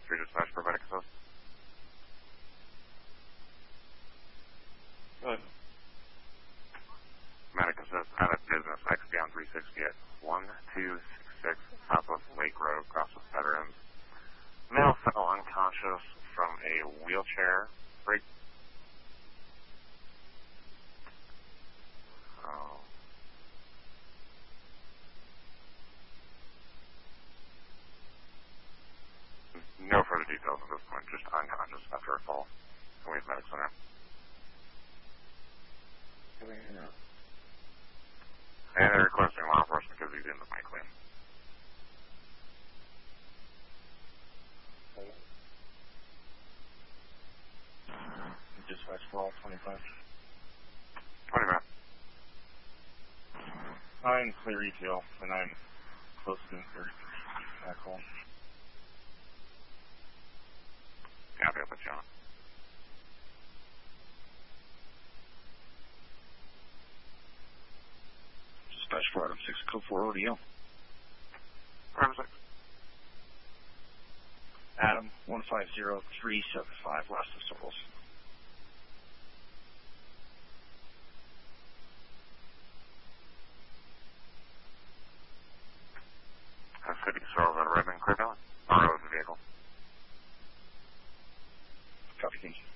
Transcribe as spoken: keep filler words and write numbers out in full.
three dispatch for medic assist. Good. Medic assist out of business, X beyond three sixty at one two six six Southwest Lake Road, Crosswest Veterans. Male fell unconscious from a wheelchair break. Oh. No further details at this point, just unconscious after a fall. Wave Medic Center. And they're requesting law enforcement because he's in the bike lane. Dispatch for all twenty-five. twenty minutes. I'm clear retail, and I'm close to clear. That call. Copy, I'll put you on. Dispatch for Adam six, code four O D O. Adam six. Adam one five zero three seven five, west of Circles. Uh, City Sorrel at Redmond, clear down. R O is the vehicle. Copy, thank you.